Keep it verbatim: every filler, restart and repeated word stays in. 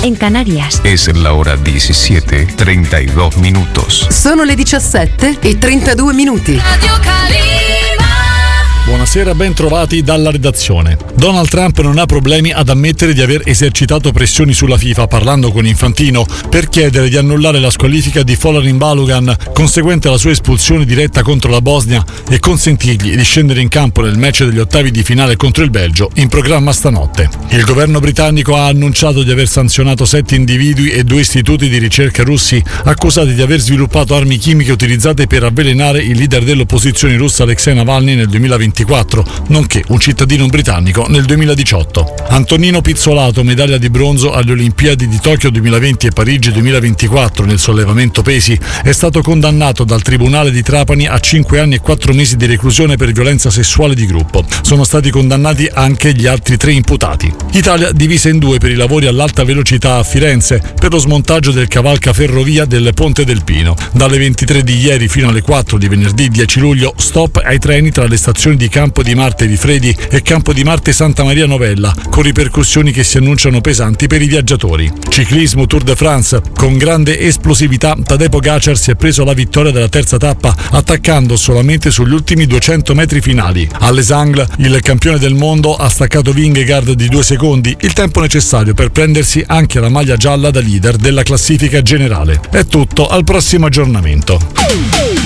en Canarias. Es la hora diecisiete treinta y dos minutos. Sono le diciassette e trentadue minuti. Radio Calima. Buonasera, ben trovati dalla redazione. Donald Trump non ha problemi ad ammettere di aver esercitato pressioni sulla FIFA, parlando con Infantino, per chiedere di annullare la squalifica di Folarin Balogun, conseguente alla sua espulsione diretta contro la Bosnia, e consentirgli di scendere in campo nel match degli ottavi di finale contro il Belgio, in programma stanotte. Il governo britannico ha annunciato di aver sanzionato sette individui e due istituti di ricerca russi accusati di aver sviluppato armi chimiche utilizzate per avvelenare il leader dell'opposizione russa Alexei Navalny nel duemilaventiquattro, nonché un cittadino britannico nel duemiladiciotto. Antonino Pizzolato, medaglia di bronzo alle Olimpiadi di Tokyo duemilaventi e Parigi duemilaventiquattro nel sollevamento pesi, è stato condannato dal Tribunale di Trapani a cinque anni e quattro mesi di reclusione per violenza sessuale di gruppo. Sono stati condannati anche gli altri tre imputati. Italia divisa in due per i lavori all'alta velocità a Firenze per lo smontaggio del cavalcaferrovia del Ponte del Pino. Dalle ventitré di ieri fino alle quattro di venerdì dieci luglio, stop ai treni tra le stazioni di Campo di Marte Rifredi e Campo di Marte Santa Maria Novella, con ripercussioni che si annunciano pesanti per i viaggiatori. Ciclismo Tour de France. Con grande esplosività Tadej Pogačar si è preso la vittoria della terza tappa, attaccando solamente sugli ultimi duecento metri finali. Alle Angles, il campione del mondo ha staccato Vingegaard di due secondi, il tempo necessario per prendersi anche la maglia gialla da leader della classifica generale. È tutto, al prossimo aggiornamento.